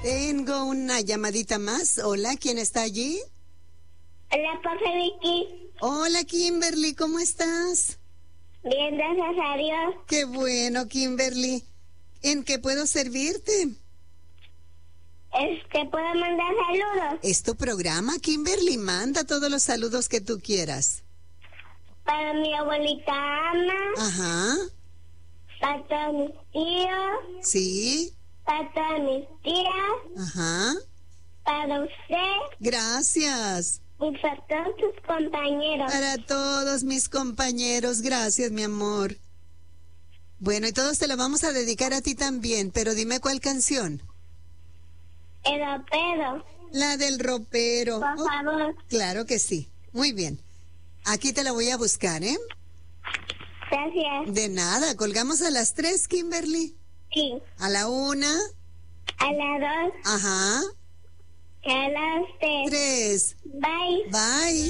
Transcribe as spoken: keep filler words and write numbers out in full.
Tengo una llamadita más. Hola, ¿quién está allí? Hola, profe Vicky. Hola, Kimberly, ¿cómo estás? Bien, gracias a Dios. Qué bueno, Kimberly. ¿En qué puedo servirte? Este, ¿puedo mandar saludos? Es tu programa, Kimberly. Manda todos los saludos que tú quieras. Para mi abuelita Ana, Ajá. para todos mis tíos, Sí. para todas mis tías, Ajá. para usted Gracias. y para todos tus compañeros. Para todos mis compañeros. Gracias, mi amor. Bueno, y todos te lo vamos a dedicar a ti también, pero dime cuál canción. El ropero, La del ropero. por Oh, favor. claro que sí. Muy bien. Aquí te la voy a buscar, ¿eh? Gracias. De nada. Colgamos a las tres, Kimberly. Sí. A la una. A las dos, Ajá. a las tres. Tres. Bye. Bye.